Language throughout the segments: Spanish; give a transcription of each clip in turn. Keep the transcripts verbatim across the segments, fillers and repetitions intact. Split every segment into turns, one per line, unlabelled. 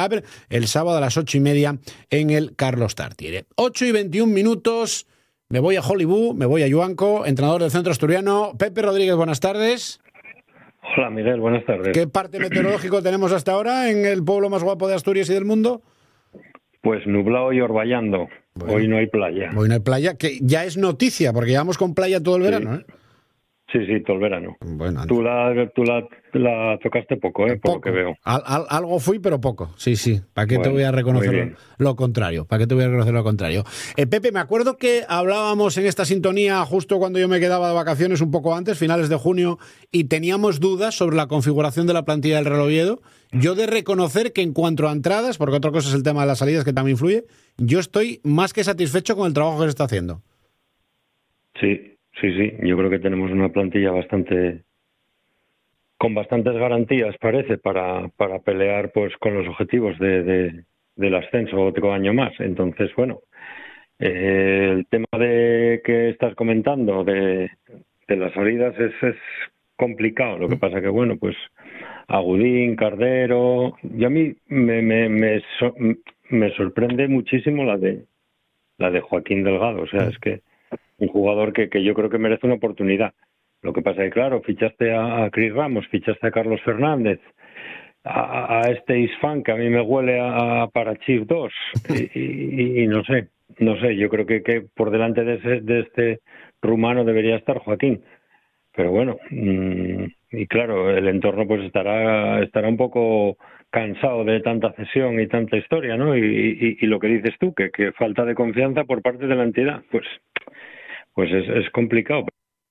Havre el sábado a las ocho y media en el Carlos Tartiere. ocho y veintiún minutos, me voy a Hollywood, me voy a Yuanco, entrenador del Centro Asturiano. Pepe Rodríguez, buenas tardes.
Hola Miguel, buenas tardes.
¿Qué parte meteorológico tenemos hasta ahora en el pueblo más guapo de Asturias y del mundo?
Pues nublado y orvallando. Bueno, hoy no hay playa.
Hoy no hay playa, que ya es noticia, porque llevamos con playa todo el
sí.
verano, ¿eh?
Sí, sí, todo el verano.
Bueno,
tú la, tú la, la tocaste poco, ¿eh? Por
poco.
lo que veo.
Al, al, algo fui, pero poco. Sí, sí. ¿Para qué bueno, te voy a reconocer lo, lo contrario? ¿Para qué te voy a reconocer lo contrario? Eh, Pepe, me acuerdo que hablábamos en esta sintonía justo cuando yo me quedaba de vacaciones, un poco antes, finales de junio, y teníamos dudas sobre la configuración de la plantilla del Real Oviedo. Yo de reconocer que en cuanto a entradas, porque otra cosa es el tema de las salidas que también influye, yo estoy más que satisfecho con el trabajo que se está haciendo.
Sí. Sí, sí, yo creo que tenemos una plantilla bastante, con bastantes garantías, parece, para, para pelear pues con los objetivos de, de, del ascenso otro año más. Entonces, bueno, eh, el tema de que estás comentando de, de las salidas es, es complicado. Lo que pasa que, bueno, pues Agudín, Cardero, y a mí me, me, me, so, me sorprende muchísimo la de la de Joaquín Delgado. O sea, es que un jugador que, que yo creo que merece una oportunidad. Lo que pasa es que, claro, fichaste a, a Chris Ramos, fichaste a Carlos Fernández, a, a este Isfán, que a mí me huele a, a para Chief dos, y, y, y no sé, no sé, yo creo que, que por delante de, ese, de este rumano debería estar Joaquín. Pero bueno, mmm, y claro, el entorno pues estará, estará un poco cansado de tanta cesión y tanta historia, ¿no? Y, y, y lo que dices tú, que, que falta de confianza por parte de la entidad, pues... Pues es, es complicado.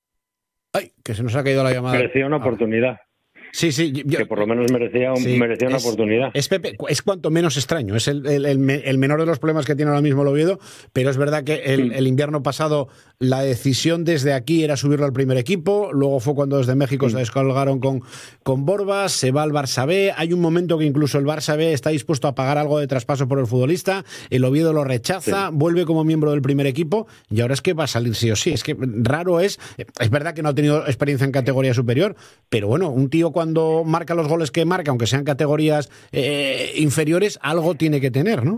Ay, que se nos ha caído la llamada.
Merecía una oportunidad.
Sí, sí. Yo,
que por lo menos merecía, un,
sí,
merecía una
es,
oportunidad.
Es, Pepe, es cuanto menos extraño. Es el, el, el, el menor de los problemas que tiene ahora mismo el Oviedo, pero es verdad que el, el invierno pasado la decisión desde aquí era subirlo al primer equipo, luego fue cuando desde México sí. se descolgaron con, con Borbas, se va al Barça B, hay un momento que incluso el Barça B está dispuesto a pagar algo de traspaso por el futbolista, el Oviedo lo rechaza, sí. vuelve como miembro del primer equipo y ahora es que va a salir sí o sí. Es que raro es, es verdad que no ha tenido experiencia en categoría superior, pero bueno, un tío cuando marca los goles que marca, aunque sean categorías eh, inferiores, algo tiene que tener, ¿no?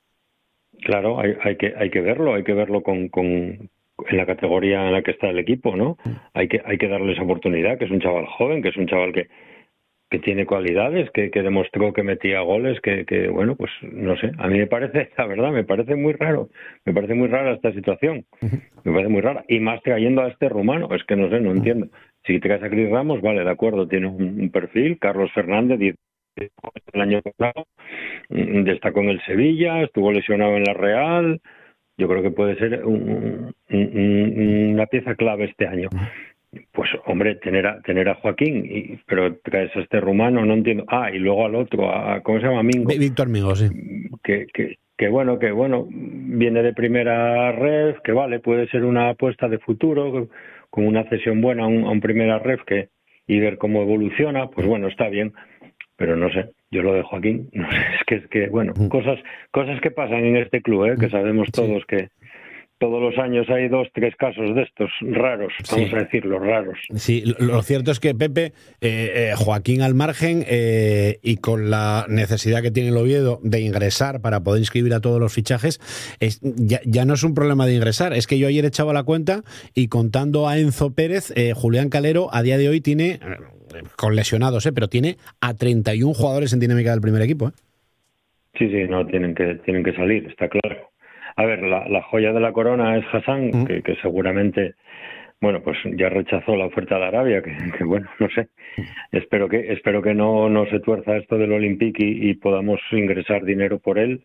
Claro, hay, hay que hay que verlo, hay que verlo con, con en la categoría en la que está el equipo, ¿no? Mm. Hay que hay que darle esa oportunidad, que es un chaval joven, que es un chaval que que tiene cualidades, que, que demostró que metía goles, que, que bueno, pues no sé, a mí me parece, la verdad, me parece muy raro, me parece muy rara esta situación, me parece muy rara, y más trayendo a este rumano, es que no sé, no entiendo. Si te caes a Chris Ramos, vale, de acuerdo, tiene un, un perfil, Carlos Fernández, diez el año pasado, destacó en el Sevilla, estuvo lesionado en la Real, yo creo que puede ser un, un, un, una pieza clave este año. Pues, hombre, tener a, tener a Joaquín, y, pero traes a este rumano, no entiendo. Ah, y luego al otro, a, ¿cómo se llama? Mingo.
Víctor Mingo, sí.
Que, que, que bueno, que bueno, viene de primera ref, que vale, puede ser una apuesta de futuro, con una cesión buena a un, a un primera ref, que, y ver cómo evoluciona, pues bueno, está bien. Pero no sé, yo lo de Joaquín, no sé, es que, es que bueno, cosas, cosas que pasan en este club, ¿eh? Que sabemos todos que todos los años hay dos, tres casos de estos raros, vamos sí. a decirlo, raros.
Sí, lo cierto es que, Pepe, eh, eh, Joaquín al margen eh, y con la necesidad que tiene el Oviedo de ingresar para poder inscribir a todos los fichajes, es, ya, ya no es un problema de ingresar, es que yo ayer echaba la cuenta y contando a Enzo Pérez, eh, Julián Calero a día de hoy tiene, eh, con lesionados, eh, pero tiene a treinta y uno jugadores en dinámica del primer equipo. ¿eh?
Sí, sí, no, tienen que, tienen que salir, está claro. A ver, la, la joya de la corona es Hassan, uh-huh. que, que seguramente, bueno, pues ya rechazó la oferta de Arabia, que, que bueno, no sé. Espero que espero que no, no se tuerza esto del Olympique y, y podamos ingresar dinero por él.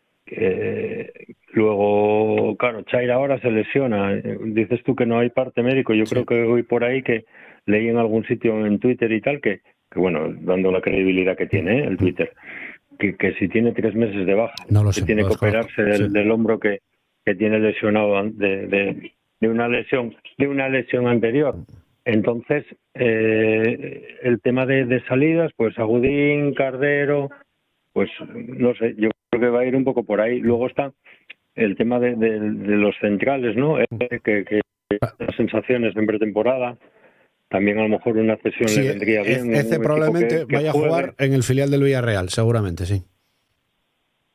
Eh, luego, claro, Chaira ahora se lesiona. Dices tú que no hay parte médico. Yo sí. creo que hoy por ahí que leí en algún sitio en Twitter y tal, que, que bueno, dando la credibilidad que tiene ¿eh? el Twitter. Que, que si tiene tres meses de baja,
no lo
que
sé,
tiene que operarse del,
sí.
del hombro que, que tiene lesionado de, de, de una lesión de una lesión anterior. Entonces, eh, el tema de, de salidas, pues Agudín, Cardero, pues no sé, yo creo que va a ir un poco por ahí. Luego está el tema de, de, de los centrales, ¿no? Eh, que, que las sensaciones en pretemporada. También a lo mejor una cesión
sí,
le vendría bien.
Ese probablemente
que, que
vaya
juegue.
a jugar en el filial del Villarreal, seguramente, sí.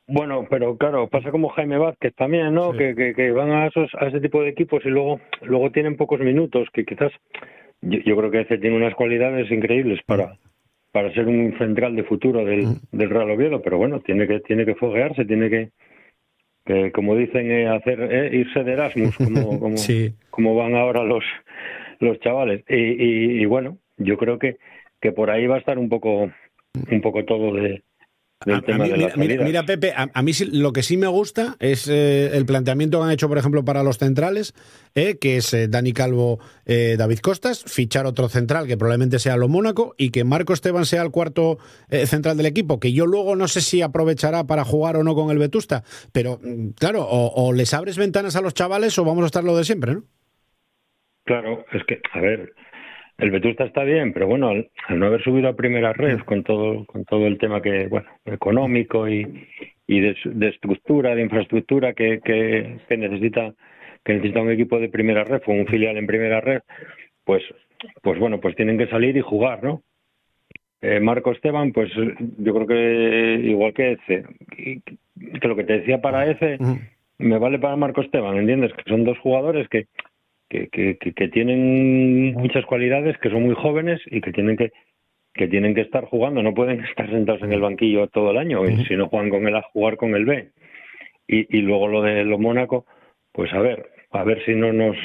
Bueno, pero claro, pasa como Jaime Vázquez también, ¿no?
Sí.
Que, que, que van a esos a ese tipo de equipos y luego luego tienen pocos minutos, que quizás yo, yo creo que ese tiene unas cualidades increíbles para para ser un central de futuro del, del Real Oviedo, pero bueno, tiene que tiene que foguearse, tiene que, que como dicen, eh, hacer eh, irse de Erasmus, como como,
sí.
como van ahora los los chavales. Y, y, y bueno, yo creo que que por ahí va a estar un poco un poco todo de del
A,
tema
a mí,
de las
mira,
salidas.
mira, Pepe, a, a mí sí, lo que sí me gusta es eh, el planteamiento que han hecho, por ejemplo, para los centrales, eh, que es eh, Dani Calvo, eh, David Costas, fichar otro central que probablemente sea lo Mónaco y que Marco Esteban sea el cuarto eh, central del equipo, que yo luego no sé si aprovechará para jugar o no con el Vetusta, pero claro, o, o les abres ventanas a los chavales o vamos a estar lo de siempre, ¿no?
Claro, es que, a ver, el Vetusta está bien, pero bueno, al, al no haber subido a primera red con todo con todo el tema que bueno económico y, y de, de estructura, de infraestructura que, que, que necesita que necesita un equipo de primera red o un filial en primera red, pues pues bueno, pues tienen que salir y jugar, ¿no? Eh, Marco Esteban, pues yo creo que igual que Eze, que lo que te decía para Eze me vale para Marco Esteban, ¿entiendes? Que son dos jugadores que Que, que, que tienen muchas cualidades, que son muy jóvenes y que tienen que que tienen que estar jugando, no pueden estar sentados en el banquillo todo el año, y si no juegan con el A, jugar con el B. Y, y luego lo de lo Mónaco, pues a ver, a ver si no nos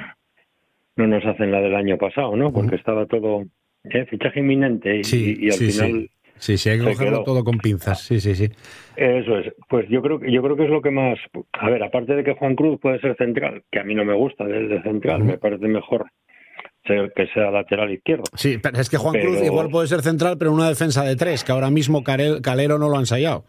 no nos hacen la del año pasado, ¿no? Porque estaba todo eh, fichaje inminente y,
sí,
y, y al
sí,
final
sí. Sí, sí, hay que cogerlo quedó todo con pinzas, sí, sí, sí.
Eso es. Pues yo creo, yo creo que es lo que más... A ver, aparte de que Juan Cruz puede ser central, que a mí no me gusta de central, uh-huh. me parece mejor ser, que sea lateral izquierdo.
Sí, pero es que Juan
pero...
Cruz igual puede ser central, pero una defensa de tres, que ahora mismo Calero no lo ha ensayado.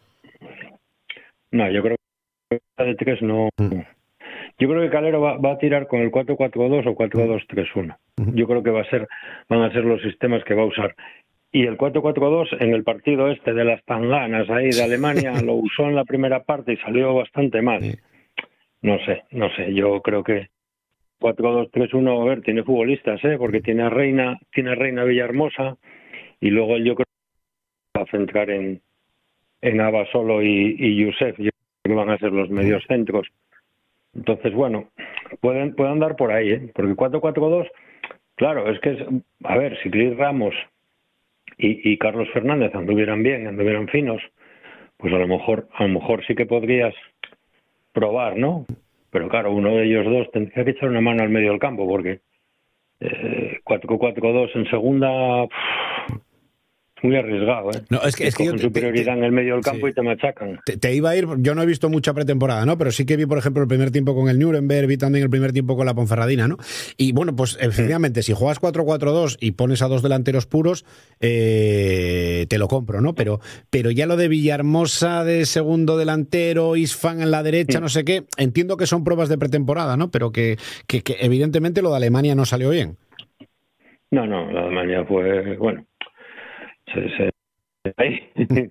No, yo creo que de tres no... Uh-huh. Yo creo que Calero va, va a tirar con el cuatro cuatro dos o cuatro dos tres uno. Uh-huh. Yo creo que va a ser, van a ser los sistemas que va a usar. Y el cuatro cuatro dos en el partido este de las tanganas ahí de Alemania lo usó en la primera parte y salió bastante mal. No sé, no sé, yo creo que cuatro dos tres uno, a ver, tiene futbolistas, ¿eh? Porque tiene a Reina, tiene a Reina Villahermosa y luego yo creo que va a centrar en, en Abasolo y, y Youssef, yo creo que van a ser los medios centros. Entonces, bueno, pueden, pueden andar por ahí, ¿eh? Porque cuatro cuatro dos, claro, es que, es, a ver, si Cris Ramos Y, y Carlos Fernández anduvieran bien, anduvieran finos, pues a lo mejor a lo mejor sí que podrías probar, ¿no? Pero claro, uno de ellos dos tendría que echar una mano al medio del campo, porque eh, cuatro cuatro dos en segunda... Pff, muy arriesgado, ¿eh?
No, es que, es que
con
yo,
superioridad
te, te,
en el medio del campo sí. y te machacan.
Te, te iba a ir, yo no he visto mucha pretemporada, ¿no? Pero sí que vi, por ejemplo, el primer tiempo con el Nuremberg, vi también el primer tiempo con la Ponferradina, ¿no? Y bueno, pues efectivamente, sí. si juegas cuatro cuatro dos y pones a dos delanteros puros, eh, te lo compro, ¿no? Pero, pero ya lo de Villahermosa de segundo delantero, Isfan en la derecha, sí. no sé qué, entiendo que son pruebas de pretemporada, ¿no? Pero que, que, que evidentemente lo de Alemania no salió bien.
No, no, la Alemania fue, bueno, se... se... Ahí,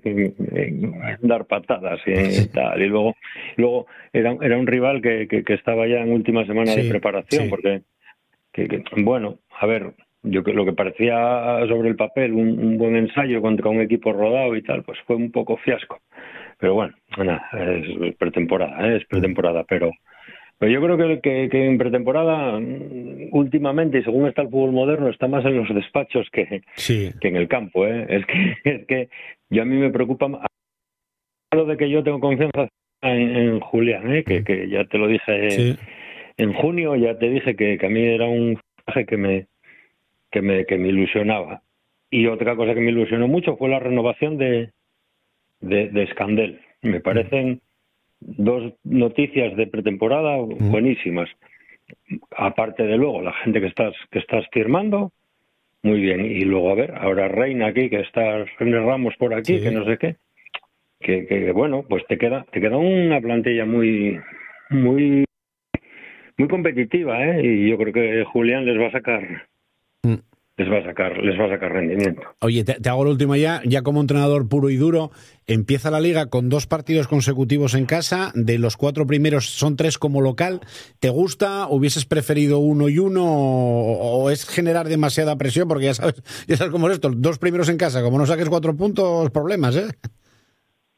dar patadas y tal, y luego luego era, era un rival que, que, que estaba ya en última semana sí, de preparación, sí. porque que, que, bueno, a ver, yo que lo que parecía sobre el papel un, un buen ensayo contra un equipo rodado y tal, pues fue un poco fiasco, pero bueno, nada, es pretemporada, ¿eh? es pretemporada, pero Pero yo creo que, que, que en pretemporada, últimamente, y según está el fútbol moderno, está más en los despachos que,
sí.
que en el campo, ¿eh? Es que, es que yo a mí me preocupa lo de que yo tengo confianza en, en Julián, ¿eh? Que, que ya te lo dije
sí.
en junio, ya te dije que, que a mí era un viaje que me, que me que me ilusionaba. Y otra cosa que me ilusionó mucho fue la renovación de, de, de Scandell. Me parecen dos noticias de pretemporada buenísimas. Aparte de luego la gente que estás que estás firmando, muy bien. Y luego a ver, ahora Reina aquí, que está René Ramos por aquí, sí. que no sé qué, que, que bueno, pues te queda te queda una plantilla muy muy muy competitiva, ¿eh? Y yo creo que Julián les va a sacar mm. les va a sacar les va a sacar rendimiento.
Oye, te, te hago el último ya, ya como entrenador puro y duro, empieza la liga con dos partidos consecutivos en casa, de los cuatro primeros son tres como local. ¿Te gusta? ¿Hubieses preferido uno y uno? ¿O, o es generar demasiada presión? Porque ya sabes, ya sabes cómo es esto, dos primeros en casa, como no saques cuatro puntos, problemas, ¿eh?